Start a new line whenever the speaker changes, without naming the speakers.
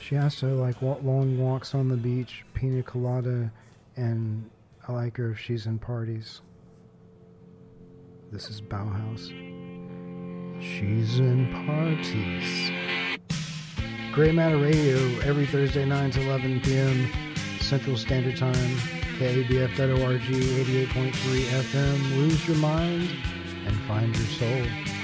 She also like long walks on the beach, pina colada, and I like her if she's in parties. This is Bauhaus. She's in parties. Gray Matter Radio every Thursday 9 to 11 p.m. Central Standard Time. KABF.org 88.3 FM. Lose your mind and find your soul.